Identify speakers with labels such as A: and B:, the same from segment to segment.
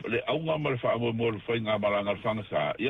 A: le au nga ma le fa mo le fa nga malanga fanga sa ia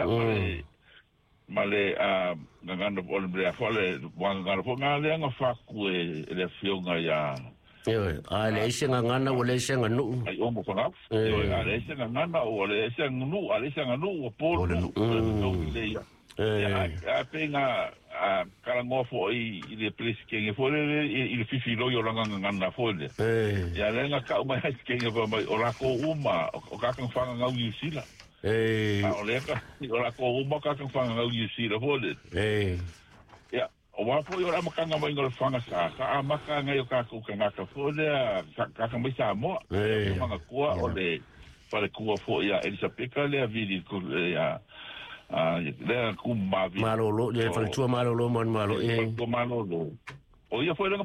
A: male ngana o le brea fole wanga fo nga le nga fa ku le fionga ya
B: le senga ngana o le senga nu
A: ai o mo fanga le senga ngana o le senga nu ale senga nu o po no le ya penga karango fo i le pres ke fo le fifi lo yo langa ngana fo le ya le nga ka mai ke fo mai o la ko uma o ka kan fanga nga u sila o le ka o la ko uma ka kan fanga nga u sila fo le ya o wa fo yo la makanga mai ngol fanga sa maka nga yo ka ku nga ka fo le ka kan mai sa mo manga ko o le pa le ku fo ya elisa peka le vidi ku ya le kumbavi
B: malolo le faltua malolo malo
A: malolo o ia foi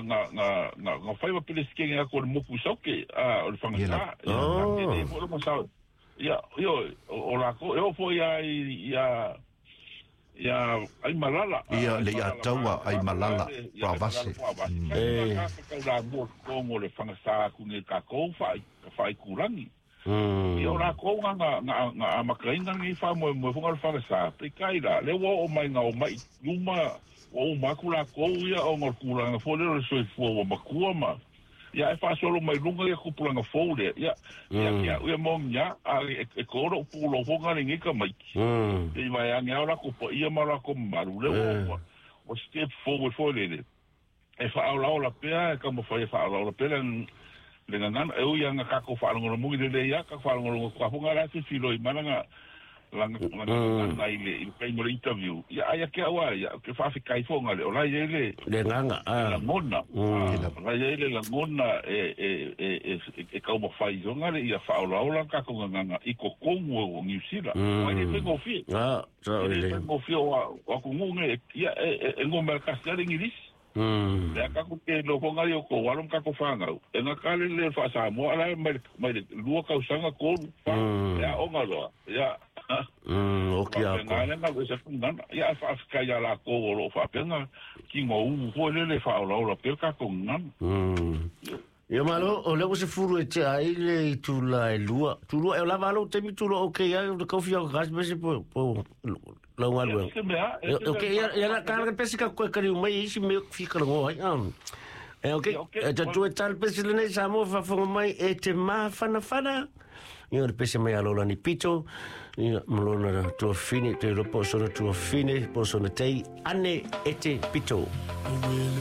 A: nga fai ma pele skenga ko mo pusoke o le fanga e mo mo sa ia yo o la ko eu foi ia ai malala
C: ia le ia taua ai malala pravase
A: ka mo ko le fanga sa ku ne ka ko fai kurangi yo la ko nga makainga ni fa mo funga fa sa pe kaira le wo o mai nga o mai luma o makula ko ia o ngor kula nga fo le so fo o makuma ya fa solo mai lunga ia kupula nga fo le ya ya mo nya e ko ro pulo funga ni ka mai e vai anga ora ko ia mara ko maru le o step forward fo le e fa la pe ka mo fa la pe le ngana eu ia nga ka ko fa ngolo mo le ia ka fa ngolo ko funga la si filo i mana langa ai le pe mo interview ya ke awa ya ke fa fi kai fonga le ola le
B: nganga
A: la mona la le la mona e ka mo fa yo ngale ia fa ola ka ko nganga i ko kongo New Zealand wa le pe go fi le go fi wa ko ngunge ya e ngomba ka stare ngilis ya ka ko ke lo fonga yo ko walum ka ko fanga e na ka le fa sa mo ala mai lu ka usanga ko fa ya o ngalo ya
B: okay
A: ya fa ka ya la ko lo fa penga ki mo u fo le fa lo pe ka ko nan
B: yo malo o le se furu e te ai le tu la lua e la valo te mi tu lo okay ya de coffee o gas be po la ngalo okay ya la ka pesi ka ko kari mai si me fica ngo ai okay tu tal pesi le sa mo fa fo mai e te ma fana io le pesi mai alola ni pito io molona tu fine te lo posso tu fine posso ne te ane e te pito